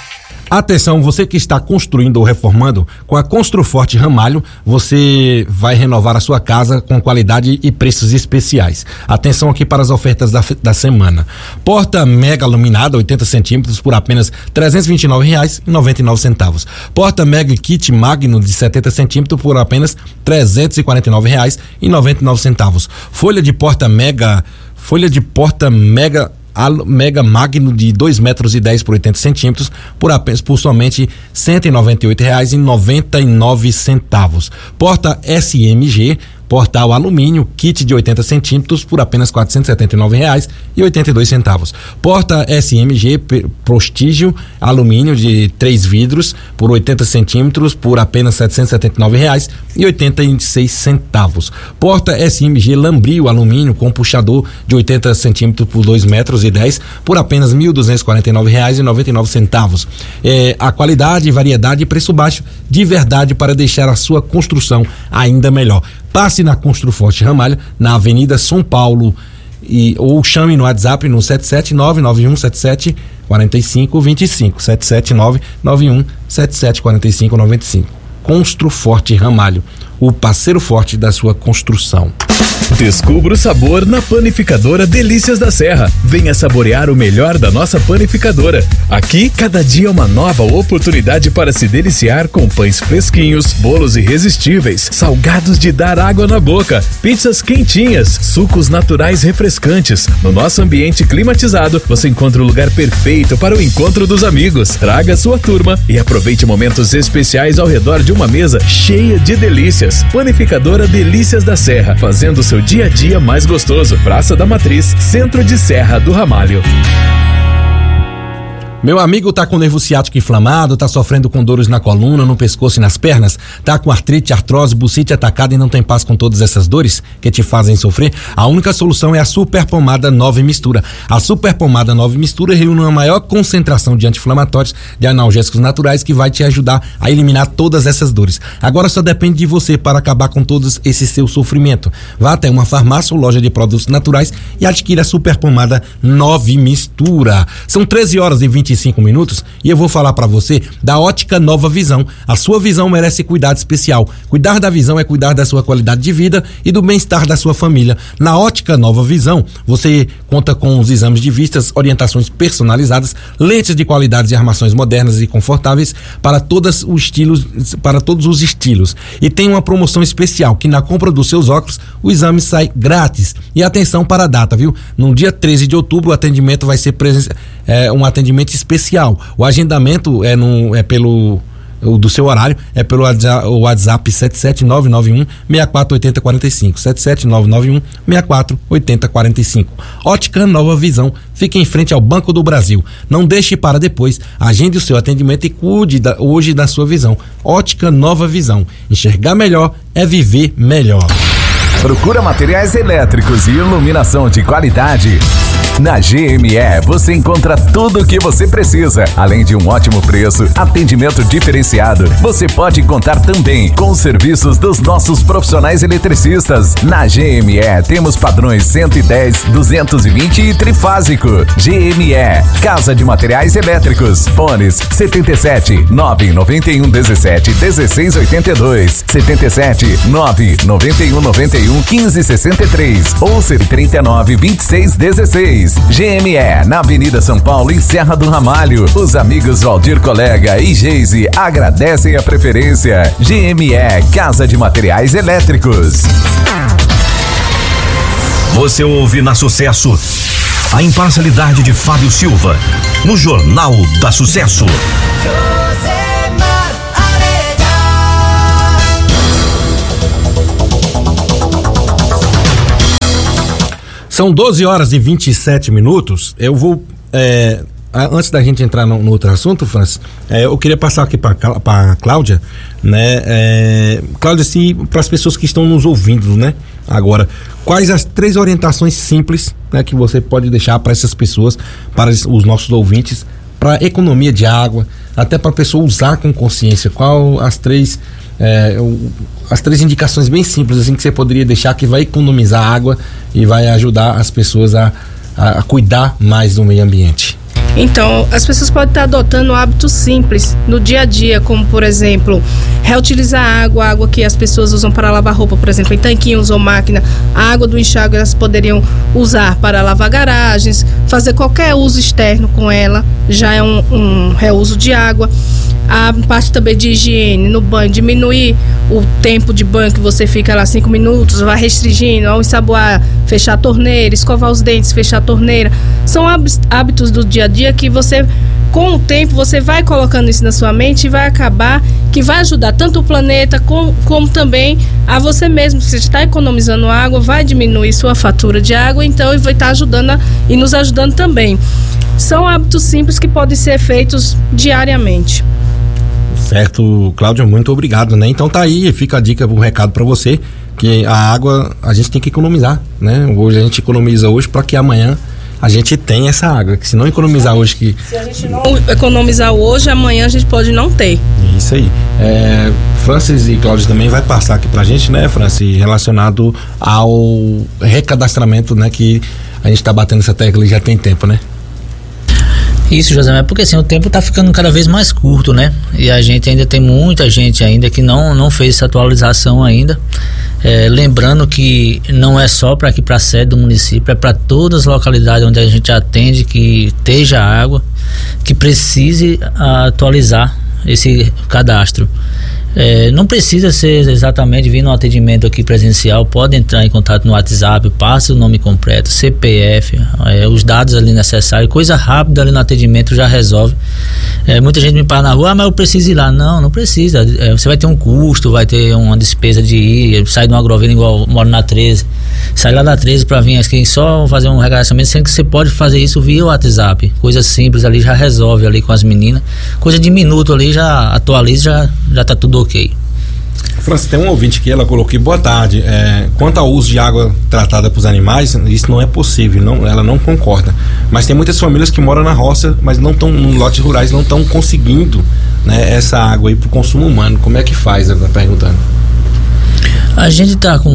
Atenção, você que está construindo ou reformando, com a Construforte Ramalho, você vai renovar a sua casa com qualidade e preços especiais. Atenção aqui para as ofertas da, da semana. Porta mega iluminada, oitenta centímetros, por apenas trezentos e vinte e nove reais e noventa e nove centavos. Porta mega kit magno de setenta centímetros por apenas trezentos e quarenta e nove reais e noventa e nove centavos. Folha de porta mega, folha de porta mega Mega Magno de dois metros e dez por oitenta centímetros por apenas por somente cento e noventa e oito reais e noventa e nove centavos. Porta S M G portal alumínio, kit de oitenta centímetros por apenas quatrocentos e setenta e nove reais e oitenta e dois centavos. Porta S M G Prostígio alumínio de três vidros por oitenta centímetros por apenas setecentos e setenta e nove reais e oitenta e seis centavos. Porta S M G Lambrio alumínio com puxador de oitenta centímetros por dois metros e dez por apenas mil duzentos e quarenta e nove reais e noventa e nove centavos. É, a qualidade, variedade e preço baixo de verdade para deixar a sua construção ainda melhor. Passe na Construforte Ramalho, na Avenida São Paulo, e, ou chame no WhatsApp no sete sete nove nove um sete sete quatro cinco dois cinco, sete sete nove nove um sete sete quatro cinco nove cinco. Construforte Ramalho, o parceiro forte da sua construção. Descubra o sabor na Panificadora Delícias da Serra. Venha saborear o melhor da nossa panificadora. Aqui, cada dia é uma nova oportunidade para se deliciar com pães fresquinhos, bolos irresistíveis, salgados de dar água na boca, pizzas quentinhas, sucos naturais refrescantes. No nosso ambiente climatizado, você encontra o lugar perfeito para o encontro dos amigos. Traga sua turma e aproveite momentos especiais ao redor de uma mesa cheia de delícias. Panificadora Delícias da Serra, fazendo seu dia a dia mais gostoso. Praça da Matriz, centro de Serra do Ramalho. Meu amigo tá com nervo ciático inflamado, tá sofrendo com dores na coluna, no pescoço e nas pernas, tá com artrite, artrose, bucite atacada e não tem paz com todas essas dores que te fazem sofrer? A única solução é a Super Pomada Nove Mistura. A Super Pomada Nove Mistura reúne uma maior concentração de anti-inflamatórios, de analgésicos naturais que vai te ajudar a eliminar todas essas dores. Agora só depende de você para acabar com todos esse seu sofrimento. Vá até uma farmácia ou loja de produtos naturais e adquira a Super Pomada Nove Mistura. São treze horas e vinte e cinco minutos e eu vou falar para você da Ótica Nova Visão. A sua visão merece cuidado especial. Cuidar da visão é cuidar da sua qualidade de vida e do bem-estar da sua família. Na Ótica Nova Visão, você conta com os exames de vistas, orientações personalizadas, lentes de qualidades e armações modernas e confortáveis para todos os estilos, para todos os estilos. E tem uma promoção especial que na compra dos seus óculos o exame sai grátis. E atenção para a data, viu? No dia treze de outubro o atendimento vai ser presen- é, um atendimento especial. O agendamento é, no, é pelo o do seu horário é pelo WhatsApp sete sete nove nove um seis quatro oito zero quatro cinco, sete sete nove nove um seis quatro oito zero quatro cinco. Ótica Nova Visão, fica em frente ao Banco do Brasil. Não deixe para depois, agende o seu atendimento e cuide da, hoje da sua visão. Ótica Nova Visão, enxergar melhor é viver melhor. Procura materiais elétricos e iluminação de qualidade? Na G M E você encontra tudo o que você precisa, além de um ótimo preço, atendimento diferenciado. Você pode contar também com os serviços dos nossos profissionais eletricistas. Na G M E temos padrões cento e dez, duzentos e vinte e trifásico. G M E, Casa de Materiais Elétricos. Fones setenta e sete, nove nove um, dezessete, dezesseis oitenta e dois, setenta e sete, nove nove um, noventa e um, quinze sessenta e três ou trinta e nove, vinte e seis, dezesseis. G M E, na Avenida São Paulo, em Serra do Ramalho. Os amigos Valdir Colega e Geise agradecem a preferência. G M E, Casa de Materiais Elétricos. Você ouve na Sucesso a imparcialidade de Fábio Silva, no Jornal da Sucesso. São doze horas e vinte e sete minutos. Eu vou, é, antes da gente entrar no, no outro assunto, Francis, é, eu queria passar aqui para a Cláudia, né? É, Cláudia, assim, para as pessoas que estão nos ouvindo, né? Agora, quais as três orientações simples, né, que você pode deixar para essas pessoas, para os nossos ouvintes, para economia de água, até para a pessoa usar com consciência? Qual as três É, as três indicações bem simples assim que você poderia deixar que vai economizar água e vai ajudar as pessoas a, a, a cuidar mais do meio ambiente? Então, as pessoas podem estar adotando hábitos simples no dia a dia, como, por exemplo, reutilizar a água, a água que as pessoas usam para lavar roupa, por exemplo, em tanquinhos ou máquina. A água do enxágue elas poderiam usar para lavar garagens, fazer qualquer uso externo com ela, já é um, um reuso de água. A parte também de higiene no banho, diminuir o tempo de banho que você fica lá cinco minutos, vai restringindo, ao ensaboar, fechar a torneira, escovar os dentes, fechar a torneira. São hábitos do dia a dia que você, com o tempo, você vai colocando isso na sua mente e vai acabar que vai ajudar tanto o planeta como, como também a você mesmo. Você está economizando água, vai diminuir sua fatura de água, então vai estar ajudando a, e nos ajudando também. São hábitos simples que podem ser feitos diariamente. Certo, Cláudia, muito obrigado, né? Então tá aí, fica a dica, um recado para você, que a água a gente tem que economizar, né? Hoje a gente economiza hoje para que amanhã a gente tenha essa água, que se não economizar hoje que... Se a gente não economizar hoje, amanhã a gente pode não ter. Isso aí. É, Francis e Cláudia também vai passar aqui pra gente, né, Francis, relacionado ao recadastramento, né, que a gente tá batendo essa tecla e já tem tempo, né? Isso, José, é porque assim, o tempo está ficando cada vez mais curto, né? E a gente ainda tem muita gente ainda que não, não fez essa atualização ainda. É, lembrando que não é só para aqui para a sede do município, é para todas as localidades onde a gente atende que esteja água, que precise atualizar esse cadastro. É, não precisa ser exatamente vir no atendimento aqui presencial, pode entrar em contato no WhatsApp, passe o nome completo, C P F, é, os dados ali necessários, coisa rápida ali no atendimento já resolve. É, muita gente me para na rua, ah, mas eu preciso ir lá. Não, não precisa. É, você vai ter um custo, vai ter uma despesa de ir, sai de uma Agrovila igual moro na treze, sai lá da treze para vir aqui só fazer um regaçamento, sendo que você pode fazer isso via WhatsApp, coisa simples ali, já resolve ali com as meninas, coisa de minuto ali, já atualiza, já, já tá tudo ok. Francis, tem um ouvinte que ela colocou aqui, boa tarde, é, quanto ao uso de água tratada para os animais, isso não é possível, não, ela não concorda, mas tem muitas famílias que moram na roça, mas não estão, em lotes rurais, não estão conseguindo, né, essa água aí para o consumo humano. Como é que faz? Ela está perguntando. A gente está com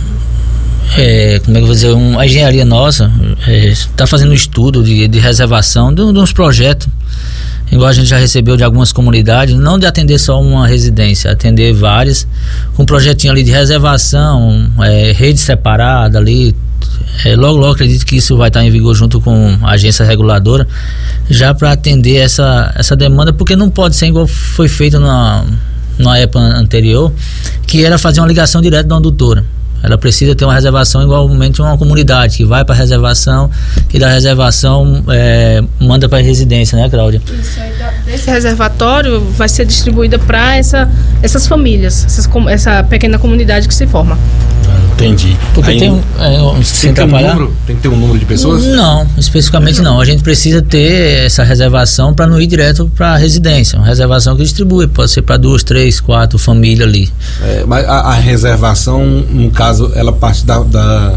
É, como é que eu vou dizer, um, a engenharia nossa está é, fazendo um estudo de, de reservação de, de uns projetos, igual a gente já recebeu de algumas comunidades, não de atender só uma residência, atender várias, com um projetinho ali de reservação, é, rede separada ali. É, logo logo acredito que isso vai estar em vigor junto com a agência reguladora, já para atender essa, essa demanda, porque não pode ser igual foi feito na, na época anterior, que era fazer uma ligação direta de uma adutora. Ela precisa ter uma reservação igualmente uma comunidade que vai para a reservação e da reservação é, manda para a residência, né, Cláudia? Isso aí, desse reservatório vai ser distribuída para essa, essas famílias, essas, essa pequena comunidade que se forma. Entendi. Porque aí, tem, é, tem, que ter um número, tem que ter um número de pessoas? Não, especificamente não. A gente precisa ter essa reservação para não ir direto para a residência. Uma reservação que distribui, pode ser para duas, três, quatro famílias ali. É, mas a, a reservação, no caso, ela parte da, da,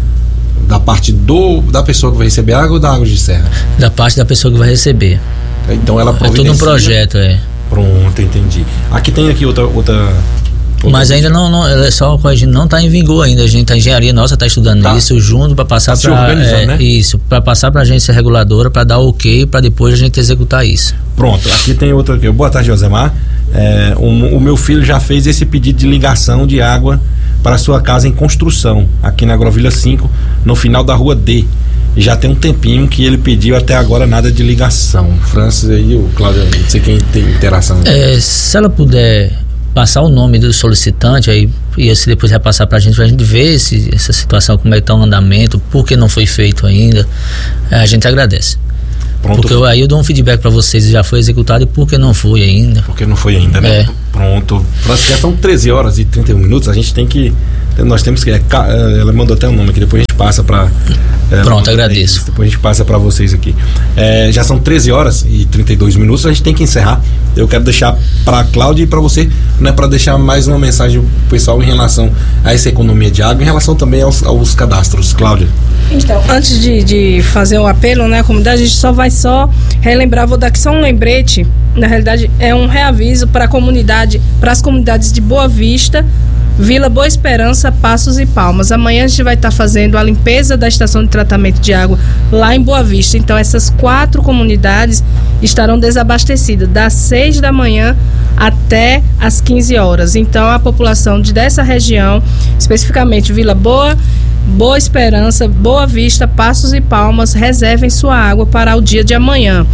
da parte do, da pessoa que vai receber água ou da água de serra? Da parte da pessoa que vai receber. Então ela providencia... É todo um projeto, é. Pronto, entendi. Aqui tem aqui outra... outra... Mas ainda não, não, é só corrigindo, não está em vigor ainda. A gente, a engenharia nossa está estudando tá. isso junto para passar tá para é, né? isso, para passar para a agência reguladora para dar ok para depois a gente executar isso. Pronto, aqui tem outra aqui. Boa tarde, Josemar. É, o, o meu filho já fez esse pedido de ligação de água para sua casa em construção aqui na Agrovila cinco, no final da rua D. E já tem um tempinho que ele pediu, até agora nada de ligação. Francis e o Cláudio, não sei quem tem interação. É, se ela puder passar o nome do solicitante aí e esse depois repassar pra gente, pra gente ver se, essa situação, como é que tá o andamento, por que não foi feito ainda, a gente agradece. Pronto. Porque eu, aí eu dou um feedback pra vocês, já foi executado e por que não foi ainda. Porque não foi ainda, né? É. Pronto. Francis, já são treze horas e trinta e um minutos, a gente tem que, nós temos que, ela mandou até um nome que depois a gente passa pra... É, Pronto, agradeço. Depois a gente passa para vocês aqui. É, já são treze horas e trinta e dois minutos, a gente tem que encerrar. Eu quero deixar para a Cláudia e para você, né, para deixar mais uma mensagem pro pessoal em relação a essa economia de água, em relação também aos, aos cadastros. Cláudia. Então, antes de, de fazer o apelo, né, à comunidade, a gente só vai só relembrar, vou dar aqui só um lembrete, na realidade é um reaviso para a comunidade, para as comunidades de Boa Vista, Vila Boa Esperança, Passos e Palmas. Amanhã a gente vai estar fazendo a limpeza da estação de tratamento de água lá em Boa Vista. Então essas quatro comunidades estarão desabastecidas das seis da manhã até as quinze horas. Então a população de dessa região, especificamente Vila Boa, Boa Esperança, Boa Vista, Passos e Palmas, reservem sua água para o dia de amanhã.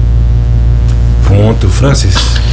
Pronto, Francis.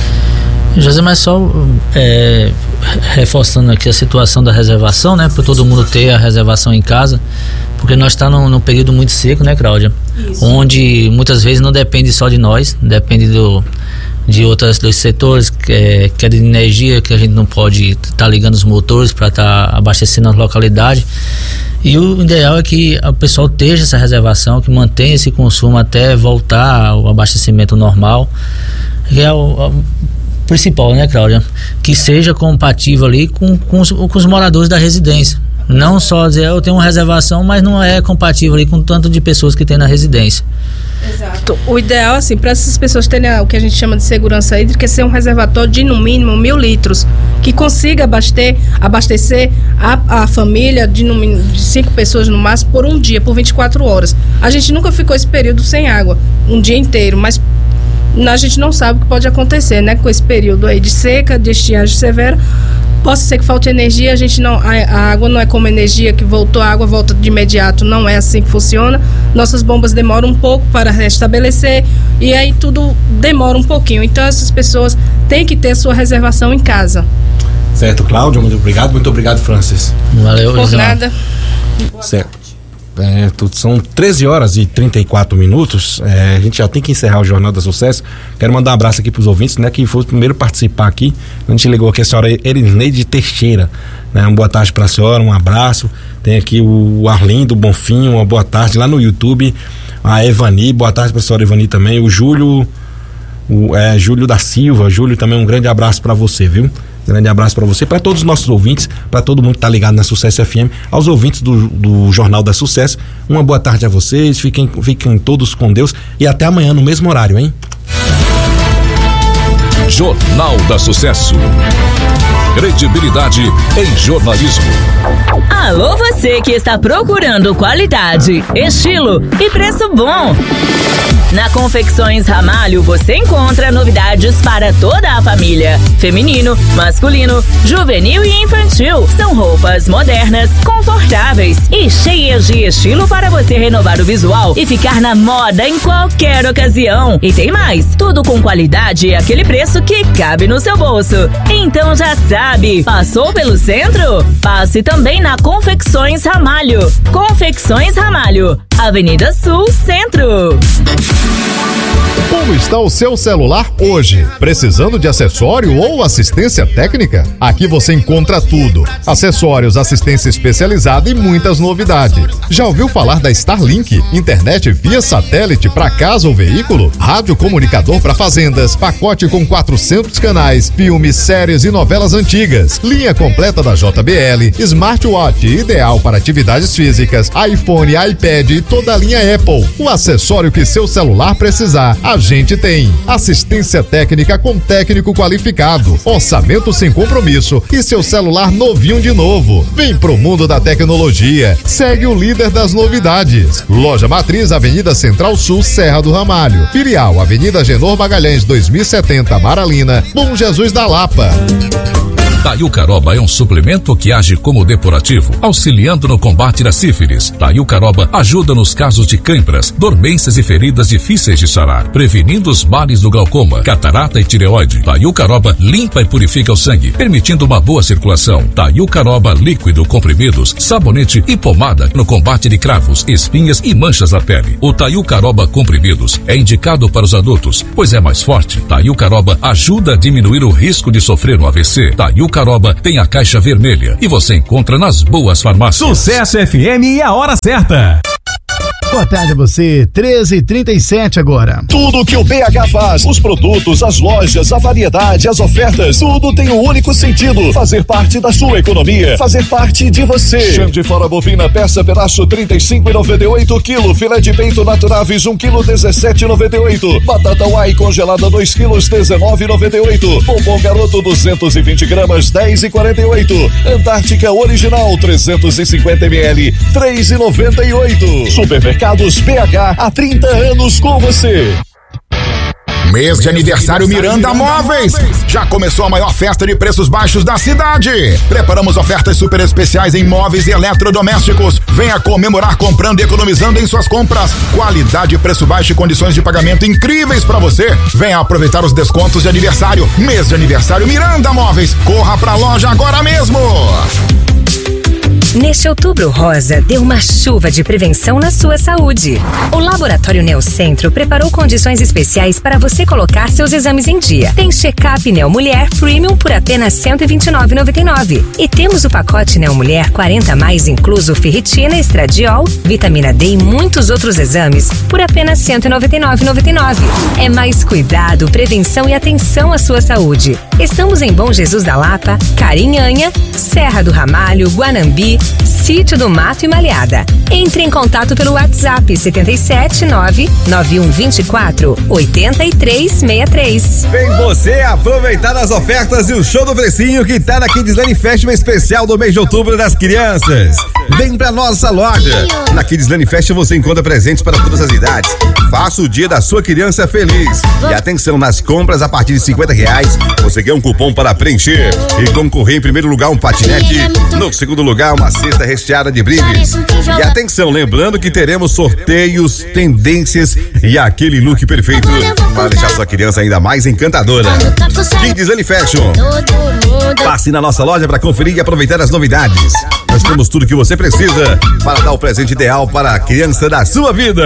José, mas só é, reforçando aqui a situação da reservação, né? Para todo mundo ter a reservação em casa, porque nós estamos num, num período muito seco, né, Cláudia? Isso. Onde muitas vezes não depende só de nós, depende do, de outros dos setores, que é, que é de energia, que a gente não pode estar tá ligando os motores para estar tá abastecendo as localidades. E o ideal é que o pessoal esteja essa reservação, que mantenha esse consumo até voltar ao abastecimento normal. Que é o, o principal, né, Cláudia? Que seja compatível ali com, com, os, com os moradores da residência. Não só dizer, eu tenho uma reservação, mas não é compatível ali com o tanto de pessoas que tem na residência. Exato. O ideal, assim, para essas pessoas terem o que a gente chama de segurança hídrica, é ser um reservatório de no mínimo mil litros, que consiga abastecer, abastecer a, a família de, no, de cinco pessoas no máximo por um dia, por vinte e quatro horas. A gente nunca ficou esse período sem água, um dia inteiro, mas a gente não sabe o que pode acontecer, né? Com esse período aí de seca, de estiagem severa, possa ser que falte energia. A gente não, a, a água não é como energia que voltou, a água volta de imediato, não é assim que funciona. Nossas bombas demoram um pouco para restabelecer e aí tudo demora um pouquinho. Então essas pessoas têm que ter a sua reservação em casa. Certo, Cláudio, muito obrigado, muito obrigado, Francis. Valeu, por nada. Certo. É, tudo, são treze horas e trinta e quatro minutos. É, a gente já tem que encerrar o Jornal da Sucesso. Quero mandar um abraço aqui para os ouvintes, né, que foi o primeiro a participar aqui. A gente ligou aqui a senhora Erineide Teixeira, né, uma boa tarde para a senhora, um abraço. Tem aqui o Arlindo Bonfim, uma boa tarde lá no YouTube. A Evani, boa tarde para a senhora Evani também. O Júlio, o é, Júlio da Silva, Júlio também, um grande abraço para você, viu? Grande abraço para você, para todos os nossos ouvintes, para todo mundo que tá ligado na Sucesso F M, aos ouvintes do, do Jornal da Sucesso. Uma boa tarde a vocês, fiquem, fiquem todos com Deus e até amanhã no mesmo horário, hein? Jornal da Sucesso. Credibilidade em jornalismo. Alô, você que está procurando qualidade, estilo e preço bom. Na Confecções Ramalho você encontra novidades para toda a família. Feminino, masculino, juvenil e infantil. São roupas modernas, confortáveis e cheias de estilo para você renovar o visual e ficar na moda em qualquer ocasião. E tem mais, tudo com qualidade e aquele preço que cabe no seu bolso. Então já sabe, passou pelo centro? Passe também na Confecções Ramalho. Confecções Ramalho, Avenida Sul, Centro. Como está o seu celular hoje? Precisando de acessório ou assistência técnica? Aqui você encontra tudo: acessórios, assistência especializada e muitas novidades. Já ouviu falar da Starlink? Internet via satélite para casa ou veículo? Rádio comunicador para fazendas, pacote com quatrocentos canais, filmes, séries e novelas antigas, linha completa da J B L, smartwatch ideal para atividades físicas, iPhone, iPad e toda a linha Apple. O acessório que seu celular precisar, a gente tem. Assistência técnica com técnico qualificado, orçamento sem compromisso e seu celular novinho de novo. Vem pro mundo da tecnologia. Segue o líder das novidades. Loja Matriz, Avenida Central Sul, Serra do Ramalho. Filial, Avenida Genor Magalhães, dois mil e setenta, Maralina, Bom Jesus da Lapa. Taiucaroba é um suplemento que age como depurativo, auxiliando no combate da sífilis. Taiucaroba ajuda nos casos de câimbras, dormências e feridas difíceis de sarar, prevenindo os males do glaucoma, catarata e tireoide. Taiucaroba limpa e purifica o sangue, permitindo uma boa circulação. Taiucaroba líquido, comprimidos, sabonete e pomada no combate de cravos, espinhas e manchas na pele. O Taiucaroba comprimidos é indicado para os adultos, pois é mais forte. Taiucaroba ajuda a diminuir o risco de sofrer um A V C. Taiucaroba Caroba tem a caixa vermelha e você encontra nas boas farmácias. Sucesso F M e a hora certa. Boa tarde a você, treze e trinta e sete agora. Tudo que o B H faz, os produtos, as lojas, a variedade, as ofertas, tudo tem um único sentido: fazer parte da sua economia, fazer parte de você. Chão de fora bovina, peça pedaço trinta e cinco e noventa e oito quilo, filé de peito naturáveis um quilo dezessete e noventa e oito, batata uai congelada dois quilos dezenove e noventa e oito, bombom garoto duzentos e vinte gramas dez e quarenta e oito, Antártica original trezentos e cinquenta mililitros três e noventa e oito. Supermercados B H, há trinta anos com você. Mês de aniversário Miranda Móveis. Já começou a maior festa de preços baixos da cidade. Preparamos ofertas super especiais em móveis e eletrodomésticos. Venha comemorar comprando e economizando em suas compras. Qualidade, preço baixo e condições de pagamento incríveis pra você. Venha aproveitar os descontos de aniversário. Mês de aniversário Miranda Móveis. Corra pra loja agora mesmo. Neste Outubro Rosa, dê uma chuva de prevenção na sua saúde. O Laboratório Neocentro preparou condições especiais para você colocar seus exames em dia. Tem check-up Neomulher Premium por apenas cento e vinte e nove reais e noventa e nove centavos. E temos o pacote Neomulher quarenta mais, incluso ferritina, estradiol, vitamina D e muitos outros exames por apenas cento e noventa e nove reais e noventa e nove centavos. É mais cuidado, prevenção e atenção à sua saúde. Estamos em Bom Jesus da Lapa, Carinhanha, Serra do Ramalho, Guanambi, Sítio do Mato e Malhada. Entre em contato pelo WhatsApp setenta e sete nove nove um dois quatro oito três seis três. Vem você aproveitar as ofertas e o show do precinho que tá na Kids Land Festival especial do mês de outubro das crianças. Vem pra nossa loja. Na Kids Land Festival você encontra presentes para todas as idades. Faça o dia da sua criança feliz. E atenção, nas compras a partir de cinquenta reais, você ganha um cupom para preencher e concorrer em primeiro lugar um patinete, no segundo lugar uma cesta recheada de brindes. E atenção, lembrando que teremos sorteios, tendências e aquele look perfeito para deixar sua criança ainda mais encantadora. Kids Land Fashion. Passe na nossa loja para conferir e aproveitar as novidades. Nós temos tudo que você precisa para dar o presente ideal para a criança da sua vida.